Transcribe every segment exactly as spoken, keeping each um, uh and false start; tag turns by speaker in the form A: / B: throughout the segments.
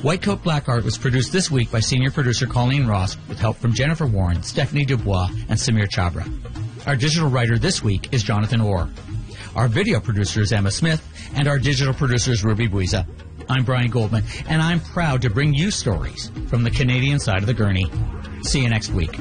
A: White Coat Black Art was produced this week by senior producer Colleen Ross with help from Jennifer Warren, Stephanie Dubois, and Samir Chabra. Our digital writer this week is Jonathan Orr. Our video producer is Emma Smith, and our digital producer is Ruby Buiza. I'm Brian Goldman, and I'm proud to bring you stories from the Canadian side of the gurney. See you next week.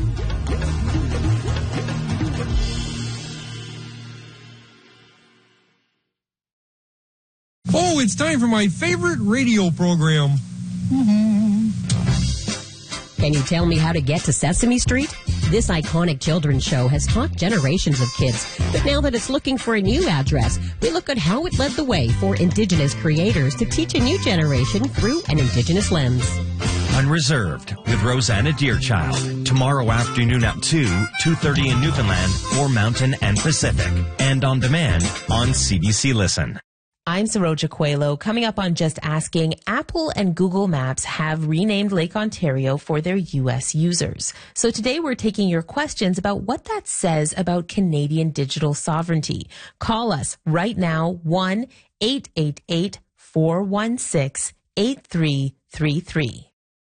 B: Oh, it's time for my favorite radio program. Mm-hmm.
C: Can you tell me how to get to Sesame Street? This iconic children's show has taught generations of kids, but now that it's looking for a new address, we look at how it led the way for Indigenous creators to teach a new generation through an Indigenous lens.
D: Unreserved with Rosanna Deerchild. Tomorrow afternoon at two, two thirty in Newfoundland for Mountain and Pacific. And on demand on C B C Listen.
E: I'm Saroja Coelho. Coming up on Just Asking, Apple and Google Maps have renamed Lake Ontario for their U S users. So today we're taking your questions about what that says about Canadian digital sovereignty. Call us right now, one eight eight eight, four one six, eight three three three.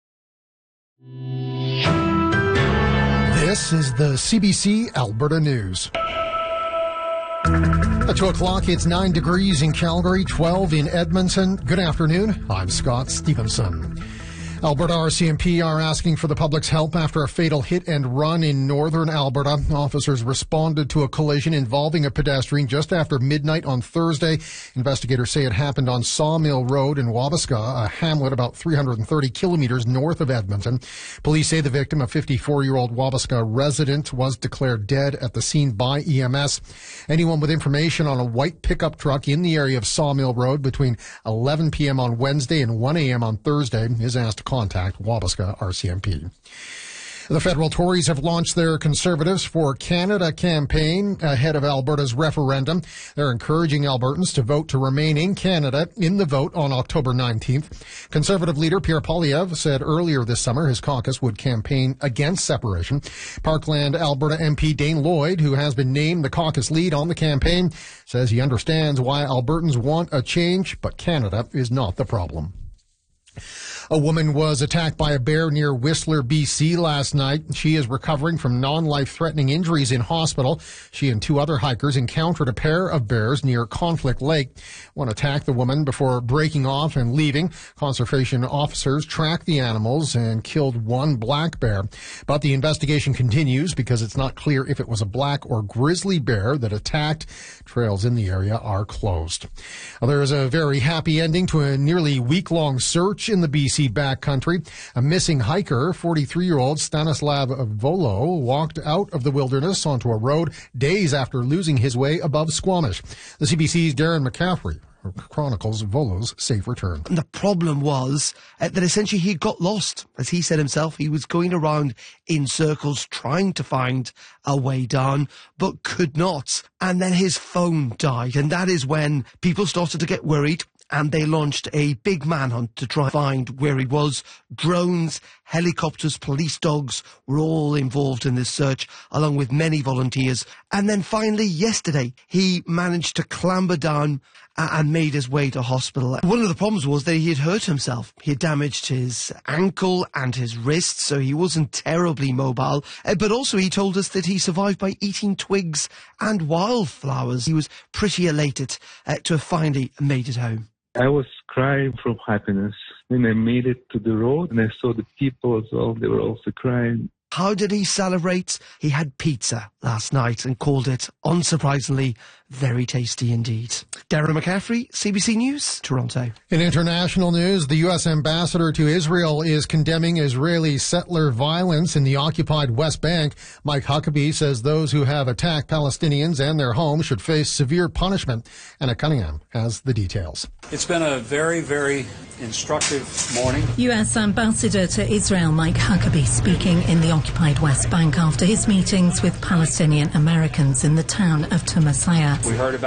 F: This is the C B C Alberta News. At two o'clock, it's nine degrees in Calgary, twelve in Edmonton. Good afternoon. I'm Scott Stevenson. Alberta R C M P are asking for the public's help after a fatal hit and run in northern Alberta. Officers responded to a collision involving a pedestrian just after midnight on Thursday. Investigators say it happened on Sawmill Road in Wabasca, a hamlet about three hundred thirty kilometers north of Edmonton. Police say the victim, a fifty-four-year-old Wabasca resident, was declared dead at the scene by E M S. Anyone with information on a white pickup truck in the area of Sawmill Road between eleven p.m. on Wednesday and one a.m. on Thursday is asked to contact Wabasca R C M P. The federal Tories have launched their Conservatives for Canada campaign ahead of Alberta's referendum. They're encouraging Albertans to vote to remain in Canada in the vote on October nineteenth. Conservative leader Pierre Poilievre said earlier this summer his caucus would campaign against separation. Parkland Alberta M P Dane Lloyd, who has been named the caucus lead on the campaign, says he understands why Albertans want a change, but Canada is not the problem. A woman was attacked by a bear near Whistler, B C last night. She is recovering from non-life-threatening injuries in hospital. She and two other hikers encountered a pair of bears near Conflict Lake. One attacked the woman before breaking off and leaving. Conservation officers tracked the animals and killed one black bear. But the investigation continues because it's not clear if it was a black or grizzly bear that attacked. Trails in the area are closed. Well, there is a very happy ending to a nearly week-long search in the B C backcountry. A missing hiker, forty-three-year-old Stanislav Volo, walked out of the wilderness onto a road days after losing his way above Squamish. The C B C's Darren McCaffrey chronicles Volo's safe return.
G: And the problem was uh, that essentially he got lost. As he said himself, he was going around in circles trying to find a way down, but could not. And then his phone died. And that is when people started to get worried. And they launched a big manhunt to try and find where he was. Drones, helicopters, police dogs were all involved in this search, along with many volunteers. And then finally, yesterday, he managed to clamber down and made his way to hospital. One of the problems was that he had hurt himself. He had damaged his ankle and his wrist, so he wasn't terribly mobile. Uh, but also he told us that he survived by eating twigs and wildflowers. He was pretty elated uh, to have finally made it home.
H: I was crying from happiness. When I made it to the road and I saw the people as well, they were also crying.
G: How did he celebrate? He had pizza last night and called it, unsurprisingly, very tasty indeed. Darren McCaffrey, C B C News, Toronto.
F: In international news, the U S ambassador to Israel is condemning Israeli settler violence in the occupied West Bank. Mike Huckabee says those who have attacked Palestinians and their homes should face severe punishment. Anna Cunningham has the details.
I: It's been a very, very instructive morning.
J: U S Ambassador to Israel Mike Huckabee speaking in the occupied West Bank after his meetings with Palestinian Americans in the town of Tamasia.
I: We heard about